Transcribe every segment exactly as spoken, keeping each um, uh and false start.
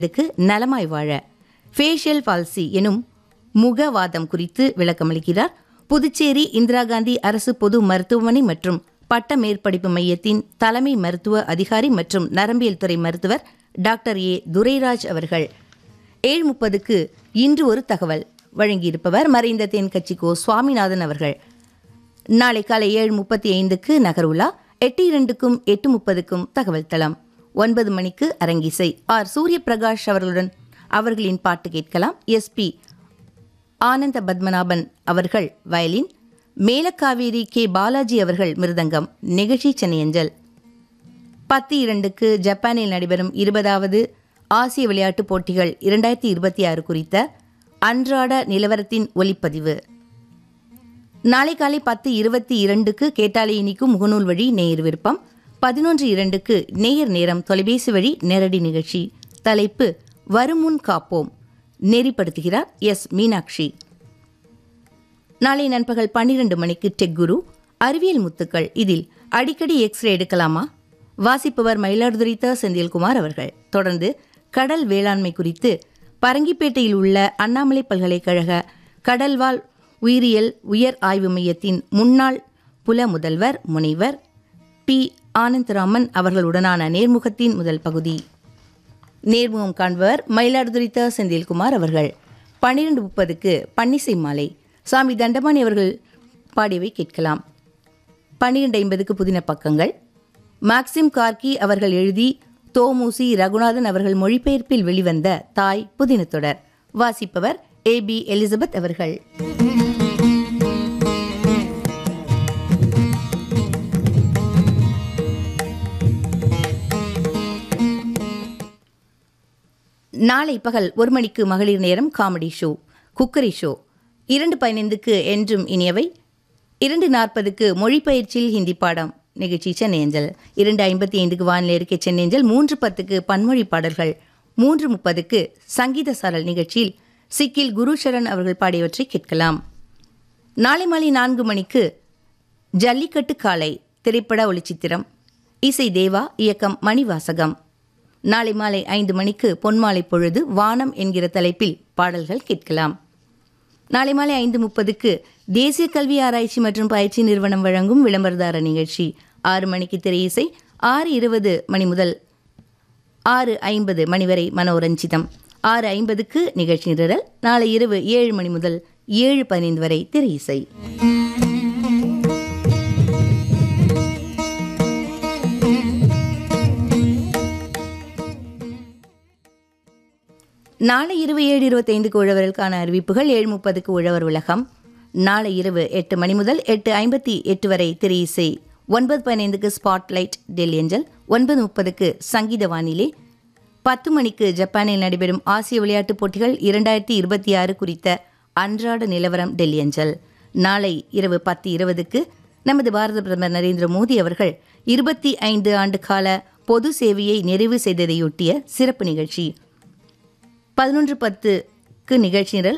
இதுக்கு நலமாய் வாழ ஃபேஷியல் பால்சி எனும் முகவாதம் குறித்து விளக்கமளிக்கிறார் புதுச்சேரி இந்திரா காந்தி அரசு பொது மருத்துவமனை மற்றும் பட்ட மேற்படிப்பு மையத்தின் தலைமை மருத்துவ அதிகாரி மற்றும் நரம்பியல் துறை மருத்துவர் டாக்டர் ஏ துரைராஜ் அவர்கள். ஏழு முப்பதுக்கு இன்று ஒரு தகவல் வழங்கியிருப்பவர் மறைந்த தென்கட்சி கோ சுவாமிநாதன் அவர்கள். நாளை காலை ஏழு முப்பத்தி ஐந்துக்கு நகருலா, எட்டு இரண்டுக்கும் எட்டு முப்பதுக்கும் தகவல் தளம், ஒன்பது மணிக்கு அரங்கிசை ஆர் சூரிய பிரகாஷ் அவர்களுடன் அவர்களின் பாட்டு கேட்கலாம். எஸ்பி ஆனந்த பத்மநாபன் அவர்கள் வயலின், மேலக்காவேரி கே பாலாஜி அவர்கள் மிருதங்கம். நிகழ்ச்சி சென்னையஞ்சல். பத்து இரண்டுக்கு ஜப்பானில் நடைபெறும் இருபதாவது ஆசிய விளையாட்டுப் போட்டிகள் இரண்டாயிரத்தி இருபத்தி ஆறு குறித்த அன்றாட நிலவரத்தின் ஒலிப்பதிவு. நாளை காலை பத்து இருபத்தி இரண்டுக்கு கேட்டாலே இனிக்கும் முகநூல் வழி நேயர் விருப்பம். பதினொன்று இரண்டுக்கு நேயர் நேரம் தொலைபேசி வழி நேரடி நிகழ்ச்சி. தலைப்பு வருமுன் காப்போம். நெறிப்படுத்துகிறார் எஸ் மீனாட்சி. நாளை நண்பகல் பன்னிரண்டு மணிக்கு டெக் குரு அறிவியல் முத்துக்கள். இதில் அடிக்கடி எக்ஸ்ரே எடுக்கலாமா? வாசிப்பவர் மயிலாடுதுறை த. செந்தில்குமார் அவர்கள். தொடர்ந்து கடல் வேளாண்மை குறித்து பரங்கிப்பேட்டையில் உள்ள அண்ணாமலை பல்கலைக்கழக கடல்வாழ் உயிரியல் உயர் ஆய்வு மையத்தின் முன்னாள் புல முதல்வர் முனைவர் பி ஆனந்தராமன் அவர்களுடனான நேர்முகத்தின் முதல் பகுதி. நேர்முகம் காண்பவர் மயிலாடுதுறை த. செந்தில்குமார் அவர்கள். பன்னிரண்டு முப்பதுக்கு பன்னிசை மாலை சாமி தண்டபாணி அவர்கள் பாடியவை கேட்கலாம். பன்னிரண்டு ஐம்பதுக்கு புதின பக்கங்கள் மேக்சிம் கார்கி அவர்கள் எழுதி தோமுசி ரகுநாதன் அவர்கள் மொழிபெயர்ப்பில் வெளிவந்த தாய் புதின தொடர். வாசிப்பவர் ஏ பி எலிசபெத் அவர்கள். நாளை பகல் ஒரு மணிக்கு மகளிர் நேரம் காமெடி ஷோ குக்கரி ஷோ. இரண்டு பதினைந்துக்கு என்றும் இனியவை. இரண்டு நாற்பதுக்கு மொழிப்பயிற்சியில் ஹிந்தி பாடம் நிகழ்ச்சி சென்னையஞ்சல். இரண்டு ஐம்பத்தி ஐந்துக்கு வானிலை இருக்கை சென்னையஞ்சல். மூன்று பத்துக்கு பன்மொழி பாடல்கள். மூன்று முப்பதுக்கு சங்கீத சாரல் நிகழ்ச்சியில் சிக்கில் குரு சரண் அவர்கள் பாடியவற்றை கேட்கலாம். நாளை மாலை நான்கு மணிக்கு ஜல்லிக்கட்டு காலை திரைப்பட ஒளிச்சித்திரம். இசை தேவா, இயக்கம் மணிவாசகம். நாளை மாலை ஐந்து மணிக்கு பொன்மாலை பொழுது வானம் என்கிற தலைப்பில் பாடல்கள் கேட்கலாம். நாளை மாலை ஐந்து முப்பதுக்கு தேசிய கல்வி ஆராய்ச்சி மற்றும் பயிற்சி நிறுவனம் வழங்கும் விளம்பரதார நிகழ்ச்சி. ஆறு மணிக்கு திரையிசை. ஆறு இருபது மணி முதல் ஆறு ஐம்பது மணி வரை மனோரஞ்சிதம். ஆறு ஐம்பதுக்கு நிகழ்ச்சி நிரல். நாளை இரவு ஏழு மணி முதல் ஏழு பதினைந்து வரை திரையிசை. நாளை இரவு ஏழு இருபத்தி ஐந்துக்கு உழவர்களுக்கான அறிவிப்புகள். ஏழு முப்பதுக்கு உழவர் உலகம். நாளை இரவு எட்டு மணி முதல் எட்டு ஐம்பத்தி எட்டு வரை திரையிசை. ஒன்பது பதினைந்துக்கு ஸ்பாட்லைட் டெல்லி அஞ்சல். ஒன்பது முப்பதுக்கு சங்கீத வானிலை. பத்து மணிக்கு ஜப்பானில் நடைபெறும் ஆசிய விளையாட்டுப் போட்டிகள் இரண்டாயிரத்தி இருபத்தி ஆறு குறித்த அன்றாட நிலவரம் டெல்லி அஞ்சல். நாளை இரவு பத்து இருபதுக்கு நமது பாரத பிரதமர் நரேந்திர மோடி அவர்கள் இருபத்தி ஐந்து ஆண்டு கால பொது சேவையை நிறைவு செய்ததையொட்டிய சிறப்பு நிகழ்ச்சி. பதினொன்று பத்துக்கு நிகழ்ச்சி நிரல்.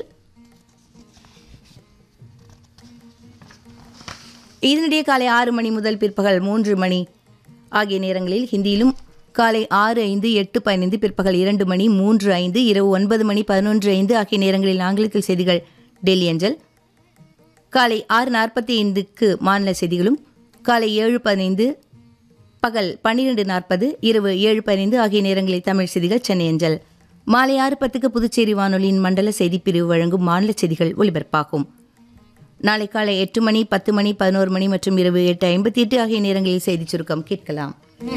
இதனிடையே காலை ஆறு மணி முதல் பிற்பகல் மூன்று மணி ஆகிய நேரங்களில் ஹிந்தியிலும், காலை ஆறு ஐந்து எட்டு பதினைந்து பிற்பகல் இரண்டு மணி மூன்று ஐந்து இரவு ஒன்பது மணி பதினொன்று ஐந்து ஆகிய நேரங்களில் ஆங்கிலத்தில் செய்திகள் டெல்லி அஞ்சல். காலை ஆறு நாற்பத்தி ஐந்துக்கு மாநில செய்திகளும், காலை ஏழு பதினைந்து பகல் பன்னிரெண்டு நாற்பது இரவு ஏழு பதினைந்து ஆகிய நேரங்களில் தமிழ் செய்திகள் சென்னை அஞ்சல். மாலை ஆறு பத்துக்கு புதுச்சேரி வானொலியின் மண்டல செய்திப்பிரிவு வழங்கும் மாநில செய்திகள் ஒலிபரப்பாகும். நாளை காலை எட்டு மணி பத்து மணி பதினோரு மணி மற்றும் இரவு எட்டு ஐம்பத்தி எட்டு ஆகிய நேரங்களில் செய்திச் சுருக்கம் கேட்கலாம்.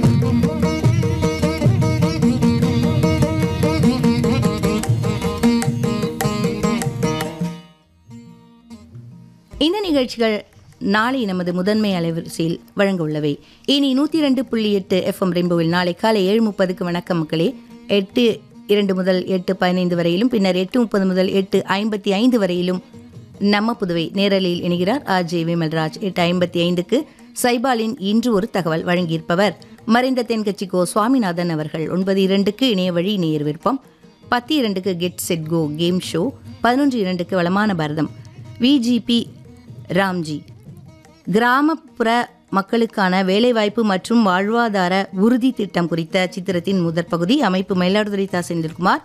இந்த நிகழ்ச்சிகள் நாளை நமது முதன்மை அலைவரிசையில் வழங்க உள்ளவை. இனி நூற்றி இரண்டு புள்ளி எட்டு எஃப்எம் ரெயின்போவில் நாளை காலை ஏழு முப்பதுக்கு வணக்கம் மக்களே. எட்டு இரண்டு முதல் எட்டு பதினைந்து வரையிலும், பின்னர் எட்டு முப்பது முதல் எட்டு ஐம்பத்தி ஐந்து வரையிலும் நம்ம புதுவை நேரலையில் இணைகிறார் ஆர் ஜே விமல்ராஜ். எட்டு ஐம்பத்தி ஐந்துக்கு சைபாலின் இன்று ஒரு தகவல் வழங்கியிருப்பவர் மறைந்த தென்கட்சி கோ சுவாமிநாதன் அவர்கள். ஒன்பது இரண்டுக்கு இணைய வழி நேயர் விருப்பம். பத்து இரண்டுக்கு get set go game show. பதினொன்று இரண்டுக்கு வளமான பாரதம். விஜிபி ராம்ஜி கிராமப்புற மக்களுக்கான வேலைவாய்ப்பு மற்றும் வாழ்வாதார உறுதி திட்டம் குறித்த சித்திரத்தின் முதற் பகுதி. அமைப்பு மயிலாடுதுறை தா செந்தில்குமார்.